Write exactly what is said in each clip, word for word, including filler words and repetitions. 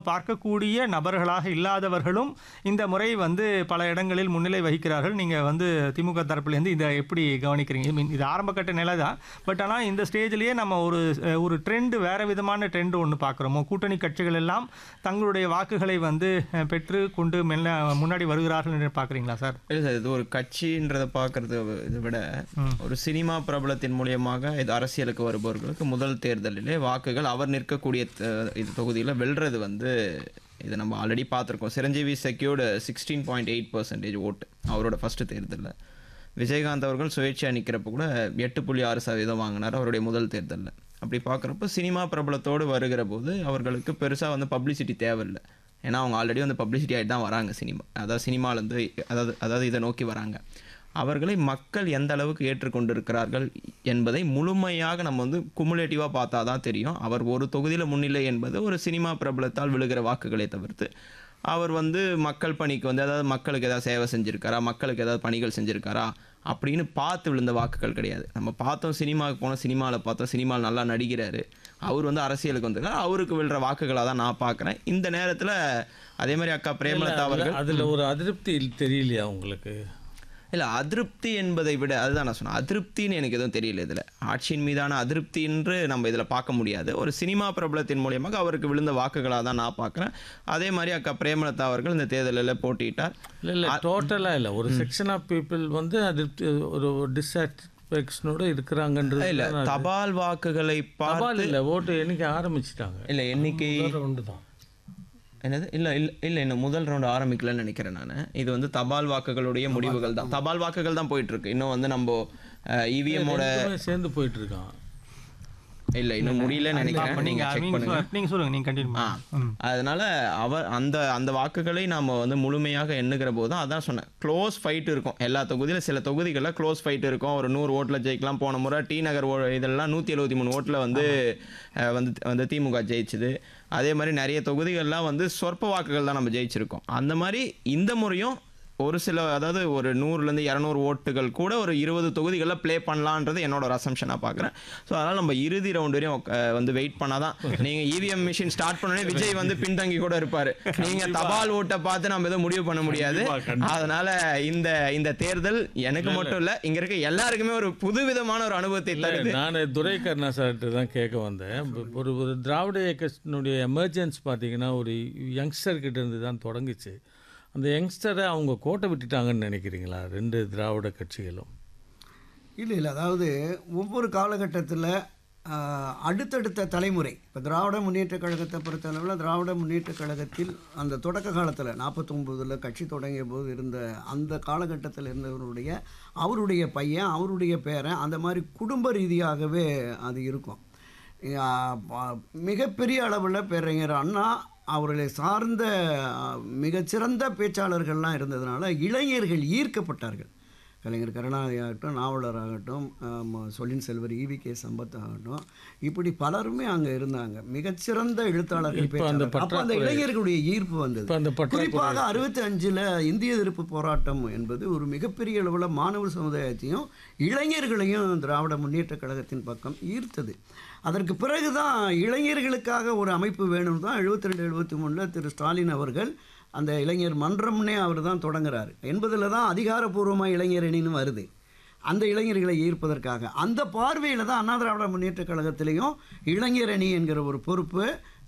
பார்க்கக்கூடிய நபர்களாக இல்லாதவர்களும் இந்த முறை வந்து பல இடங்களில் முன்னிலை வகிக்கிறார்கள். நீங்கள் வந்து திமுக தரப்புலேருந்து இதை எப்படி கவனிக்கிறீங்க? ஐ மீன் இது ஆரம்பக்கட்ட நிலை தான். பட் ஆனால் இந்த ஸ்டேஜ்லேயே நம்ம ஒரு ஒரு ட்ரெண்டு வேறு விதமான ட்ரெண்டு ஒன்று பார்க்குறோமோ, கூட்டணி கட்சிகள் எல்லாம் தங்களுடைய வாக்குகளை வந்து பெற்று கொண்டு மெல்ல முன்னாடி வருகிறார்கள் என்று பார்க்குறீங்களா சார்? இல்லை சார், இது ஒரு கட்சின்றதை பார்க்குறத இதை விட ஒரு சினிமா பிரபலத்தின் மூலியமாக இது அரசியலுக்கு வருபவர்களுக்கு முதல் தேர்தலிலே வாக்குகள் அவர் நிற்கக்கூடிய இது தொகுதியில் வெல்றது வந்து இதை நம்ம ஆல்ரெடி பார்த்துருக்கோம். Chiranjeevi secured sixteen point eight percentage ஓட்டு அவரோட ஃபஸ்ட்டு தேர்தலில். விஜயகாந்த் அவர்கள் சுயேட்சையாக நிற்கிறப்ப கூட எட்டு புள்ளி ஆறு சதவீதம் வாங்கினார் அவருடைய முதல் தேர்தலில். அப்படி பார்க்குறப்போ சினிமா பிரபலத்தோடு வருகிற போது அவர்களுக்கு பெருசாக வந்து பப்ளிசிட்டி தேவையில்லை. ஏன்னா அவங்க ஆல்ரெடி வந்து பப்ளிசிட்டி ஆகிட்டு தான் வராங்க. சினிமா அதாவது சினிமாலேருந்து அதாவது அதாவது இதை நோக்கி வராங்க. அவர்களை மக்கள் எந்த அளவுக்கு ஏற்றுக்கொண்டிருக்கிறார்கள் என்பதை முழுமையாக நம்ம வந்து குமுலேட்டிவாக பார்த்தா தான் தெரியும். அவர் ஒரு தொகுதியில் முன்னிலை என்பது ஒரு சினிமா பிரபலத்தால் விழுகிற வாக்குகளை தவிர்த்து அவர் வந்து மக்கள் பணிக்கு வந்து அதாவது மக்களுக்கு ஏதாவது சேவை செஞ்சுருக்காரா, மக்களுக்கு ஏதாவது பணிகள் செஞ்சுருக்காரா அப்படின்னு பார்த்து விழுந்த வாக்குகள் கிடையாது. நம்ம பார்த்தோம், சினிமாவுக்கு போனோம், சினிமாவில் பார்த்தோம், சினிமாவில் நல்லா நடிக்கிறாரு, அவர் வந்து அரசியலுக்கு வந்திருக்காரு, அவருக்கு விழுற வாக்குகளாக தான் நான் பார்க்குறேன். இந்த நேரத்தில் அதே மாதிரி அக்கா பிரேமலதா அவர்கள் அதில் ஒரு அதிருப்தி தெரியலையா உங்களுக்கு? இல்லை, அதிருப்தி என்பதை விட அதுதான் நான் சொன்னேன், அதிருப்தின்னு எனக்கு எதுவும் தெரியல. இதில் ஆட்சியின் மீதான அதிருப்தி என்று நம்ம இதில் பார்க்க முடியாது. ஒரு சினிமா பிரபலத்தின் மூலியமாக அவருக்கு விழுந்த வாக்குகளாக தான் நான் பார்க்குறேன். அதே மாதிரி அக்கா பிரேமலதா அவர்கள் இந்த தேர்தலில் போட்டியிட்டார். இல்லை இல்லை டோட்டலாக இல்லை, ஒரு செக்ஷன் ஆஃப் பீப்புள் வந்து அதிருப்தி ஒரு டிஸ்சாட்டிஸ்ஃபேக்ஷனோடு இருக்கிறாங்கன்றது இல்லை. தபால் வாக்குகளை தபால் இல்லை, ஓட்டு எண்ணிக்கை ஆரம்பிச்சிட்டாங்க. இல்லை, எண்ணிக்கை ஒன்று தான் என்னது இல்லை இல்லை இல்லை இன்னும் முதல் ரவுண்டு ஆரம்பிக்கலன்னு நினைக்கிறேன் நான். இது வந்து தபால் வாக்குகளுடைய முடிவுகள் தான். தபால் வாக்குகள் தான் போயிட்டுருக்கு. இன்னும் வந்து நம்ம இவிஎம்மோட சேர்ந்து போயிட்டுருக்கான். இல்லை, இன்னும் முடியலன்னு நினைக்கிறேன். நீங்கள் செக் பண்ணுங்க, நீங்கள் சொல்லுங்கள், நீங்கள் கண்டினியூ. ஆ, அதனால் அவர் அந்த அந்த வாக்குகளை நாம் வந்து முழுமையாக எண்ணுகிற போது தான் அதான் சொன்னேன், க்ளோஸ் ஃபைட் இருக்கும் எல்லா தொகுதியில். சில தொகுதிகளில் க்ளோஸ் ஃபைட் இருக்கும். ஒரு நூறு ஓட்டில் ஜெயிக்கலாம். போன முறை டி நகர் ஓ இதெல்லாம் நூற்றி எழுபத்தி மூணு ஓட்டில் வந்து வந்து வந்து திமுக ஜெயிச்சுது. அதே மாதிரி நிறைய தொகுதிகள்லாம் வந்து சொற்ப வாக்குகள் தான் நம்ம ஜெயிச்சிருக்கோம். அந்த மாதிரி இந்த முறையும் ஒரு சில அதாவது ஒரு நூறுலேருந்து இரநூறு ஓட்டுகள் கூட ஒரு இருபது தொகுதிகளில் ப்ளே பண்ணலான்றது என்னோட ஒரு அசம்ஷனாக பார்க்குறேன். ஸோ அதனால் நம்ம இறுதி ரவுண்டு வரையும் வந்து வெயிட் பண்ணால் தான். நீங்கள் இவிஎம் மிஷின் ஸ்டார்ட் பண்ணோடனே விஜய் வந்து பின்தங்கி கூட இருப்பார். நீங்கள் தபால் ஓட்டை பார்த்து நம்ம எதுவும் முடிவு பண்ண முடியாது. அதனால் இந்த இந்த தேர்தல் எனக்கு மட்டும் இல்லை, இங்கே இருக்க எல்லாருக்குமே ஒரு புதுவிதமான ஒரு அனுபவத்தை தருது. நான் துரை கருணா சார்கிட்ட தான் கேட்க வந்தேன். ஒரு ஒரு திராவிட இயக்கத்தினுடைய எமர்ஜென்ஸ் பார்த்தீங்கன்னா ஒரு யங்ஸ்டர்கிட்ட இருந்து தான் தொடங்குச்சு. அந்த யங்ஸ்டரை அவங்க கோட்டை விட்டுட்டாங்கன்னு நினைக்கிறீங்களா ரெண்டு திராவிட கட்சிகளும்? இல்லை இல்லை, அதாவது ஒவ்வொரு காலகட்டத்தில் அடுத்தடுத்த தலைமுறை, இப்போ திராவிட முன்னேற்ற கழகத்தை பொறுத்தளவில் திராவிட முன்னேற்ற கழகத்தில் அந்த தொடக்க காலத்தில் நாற்பத்தொம்போதில் கட்சி தொடங்கிய போது இருந்த அந்த காலகட்டத்தில் இருந்தவருடைய அவருடைய பையன், அவருடைய பேரன், அந்த மாதிரி குடும்ப ரீதியாகவே அது இருக்கும். மிகப்பெரிய அளவில் பேரறிஞர் அண்ணா அவர்களை சார்ந்த மிகச்சிறந்த பேச்சாளர்கள்லாம் இருந்ததுனால இளைஞர்கள் ஈர்க்கப்பட்டார்கள். கலைஞர் கருணாநிதி ஆகட்டும், நாவலராகட்டும், சொல்லின் செல்வர் ஈவி கே சம்பத் ஆகட்டும், இப்படி பலருமே அங்கே இருந்தாங்க. மிகச்சிறந்த எழுத்தாளர்கள். அப்போ அந்த இளைஞர்களுடைய ஈர்ப்பு வந்தது. குறிப்பாக அறுபத்தி அஞ்சில் இந்திய எதிர்ப்பு போராட்டம் என்பது ஒரு மிகப்பெரிய அளவில் மாணவர் சமுதாயத்தையும் இளைஞர்களையும் திராவிட முன்னேற்ற கழகத்தின் பக்கம் ஈர்த்தது. அதற்கு பிறகு தான் இளைஞர்களுக்காக ஒரு அமைப்பு வேணும்னு தான் எழுபத்தி ரெண்டு எழுபத்தி மூணில் திரு ஸ்டாலின் அவர்கள் அந்த இளைஞர் மன்றம்னே அவர் தான் தொடங்குறாரு. என்பதில் தான் அதிகாரப்பூர்வமாக இளைஞர் அணின்னு வருது. அந்த இளைஞர்களை ஈர்ப்பதற்காக அந்த பார்வையில் தான் அண்ணா திராவிட முன்னேற்ற கழகத்திலையும் இளைஞர் அணி என்கிற ஒரு பொறுப்பு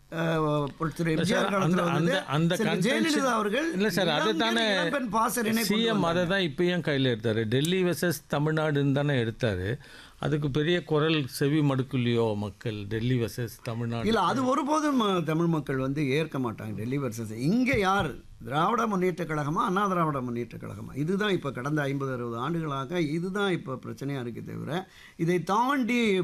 ஜெயலலிதா அவர்கள் இல்லை சார், அதை தானே சிஎம் அதை தான் இப்பயும் கையில் எடுத்தார். டெல்லி வெர்சஸ் தமிழ்நாடுன்னு தானே எடுத்தார். அதுக்கு பெரிய குரல் செவி மடுக்கலையோ மக்கள்? டெல்லி வெர்சஸ் தமிழ்நாடு இல்லை, அது ஒருபோதும் தமிழ் மக்கள் வந்து ஏற்க மாட்டாங்க. டெல்லி வெர்சஸ் இங்கே யார் திராவிட முன்னேற்ற கழகமா அண்ணா திராவிட முன்னேற்ற கழகமா? இதுதான் இப்போ கடந்த ஐம்பது அறுபது ஆண்டுகளாக இதுதான் இப்போ பிரச்சனையாக இருக்கே தவிர இதை தாண்டி